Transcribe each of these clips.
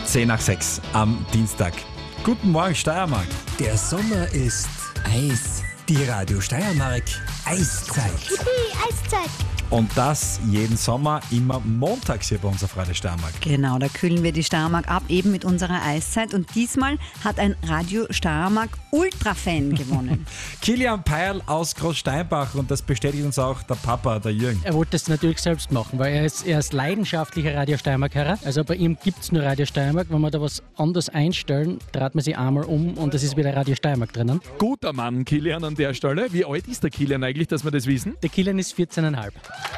10 nach 6 am Dienstag. Guten Morgen, Steiermark. Der Sommer ist Eis. Die Radio Steiermark Eiszeit. Eiszeit. Und das jeden Sommer, immer montags hier bei uns auf Radio Steiermark. Genau, da kühlen wir die Steiermark ab, eben mit unserer Eiszeit. Und diesmal hat ein Radio Steiermark Ultra-Fan gewonnen. Kilian Peierl aus Großsteinbach, und das bestätigt uns auch der Papa, der Jürgen. Er wollte das natürlich selbst machen, weil er ist leidenschaftlicher Radio Steiermark-Hörer. Also bei ihm gibt es nur Radio Steiermark. Wenn wir da was anderes einstellen, dreht man sich einmal um und es ist wieder Radio Steiermark drinnen. Guter Mann, Kilian, an der Stelle. Wie alt ist der Kilian eigentlich, dass wir das wissen? Der Kilian ist 14,5.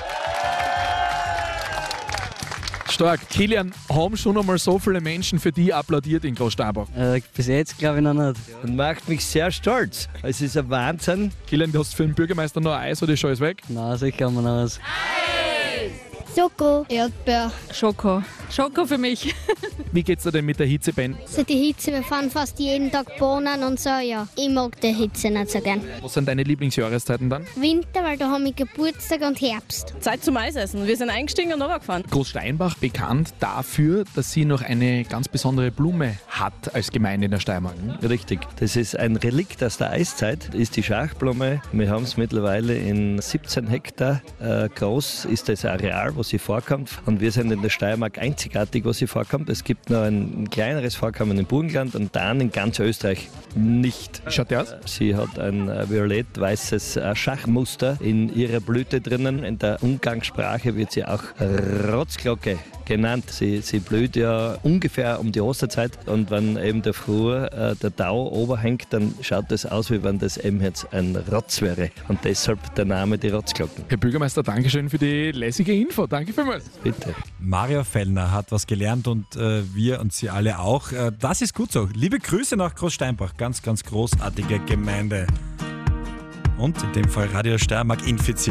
Stark. Kilian, haben schon einmal so viele Menschen für dich applaudiert in Großsteinbach? Bis jetzt glaube ich noch nicht. Und macht mich sehr stolz. Es ist ein Wahnsinn. Kilian, du hast für den Bürgermeister noch Eis oder ist schon alles weg? Nein, sicher haben wir noch was. Schoko. Erdbeer. Schoko. Schoko für mich. Wie geht's dir denn mit der Hitze, Ben? So die Hitze, wir fahren fast jeden Tag Bohnen und so, ja. Ich mag die Hitze nicht so gern. Was sind deine Lieblingsjahreszeiten dann? Winter, weil da haben wir Geburtstag, und Herbst. Zeit zum Eisessen. Wir sind eingestiegen und runtergefahren. Großsteinbach bekannt dafür, dass sie noch eine ganz besondere Blume hat als Gemeinde in der Steiermark. Richtig. Das ist ein Relikt aus der Eiszeit. Das ist die Schachblume. Wir haben es mittlerweile in 17 Hektar groß, ist das Areal, wo sie vorkommt. Und wir sind in der Steiermark einzigartig, wo sie vorkommt. Es gibt noch ein kleineres Vorkommen im Burgenland und dann in ganz Österreich nicht. Wie schaut der aus? Sie hat ein violett-weißes Schachmuster in ihrer Blüte drinnen. In der Umgangssprache wird sie auch Rotzglocke genannt. Sie blüht ja ungefähr um die Osterzeit, und wenn eben der Früh der Tau oberhängt, dann schaut das aus, wie wenn das eben jetzt ein Rotz wäre. Und deshalb der Name die Rotzglocken. Herr Bürgermeister, Dankeschön für die lässige Info. Danke vielmals. Bitte. Mario Fellner hat was gelernt, und wir und Sie alle auch. Das ist gut so. Liebe Grüße nach Großsteinbach. Ganz, ganz großartige Gemeinde. Und in dem Fall Radio Steiermark infiziert.